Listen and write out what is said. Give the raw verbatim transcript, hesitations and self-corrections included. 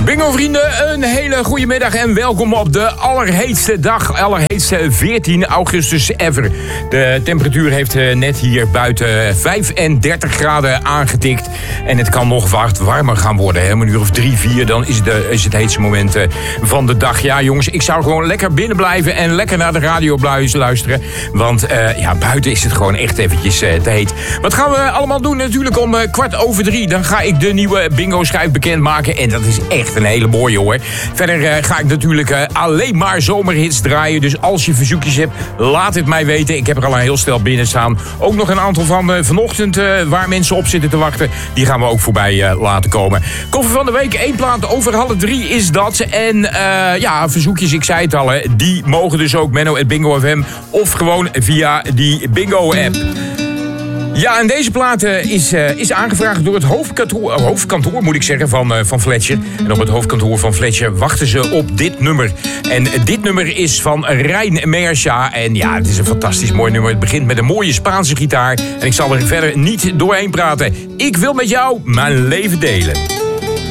Bingo vrienden, een hele goede middag en welkom op de allerheetste dag, allerheetste veertien augustus ever. De temperatuur heeft net hier buiten vijfendertig graden aangetikt en het kan nog wat warmer gaan worden. Hè? Een uur of drie, vier, dan is het, de, is het heetste moment van de dag. Ja jongens, ik zou gewoon lekker binnen blijven en lekker naar de radio luisteren, want uh, ja, buiten is het gewoon echt eventjes uh, te heet. Wat gaan we allemaal doen? Natuurlijk om uh, kwart over drie, dan ga ik de nieuwe bingo schijf bekendmaken en dat is echt een hele mooie hoor. Verder uh, ga ik natuurlijk uh, alleen maar zomerhits draaien. Dus als je verzoekjes hebt, laat het mij weten. Ik heb er al een heel stel binnen staan. Ook nog een aantal van uh, vanochtend uh, waar mensen op zitten te wachten. Die gaan we ook voorbij uh, laten komen. Koffer van de week, één plaat over half drie is dat. En uh, ja, verzoekjes, ik zei het al, hè, die mogen dus ook Menno at Bingo F M of gewoon via die Bingo app. Ja, en deze plaat uh, is, uh, is aangevraagd door het hoofdkantoor, uh, hoofdkantoor moet ik zeggen, van, uh, van Fletcher. En op het hoofdkantoor van Fletcher wachten ze op dit nummer. En uh, dit nummer is van Rijn Mersja. En ja, het is een fantastisch mooi nummer. Het begint met een mooie Spaanse gitaar. En ik zal er verder niet doorheen praten. Ik wil met jou mijn leven delen.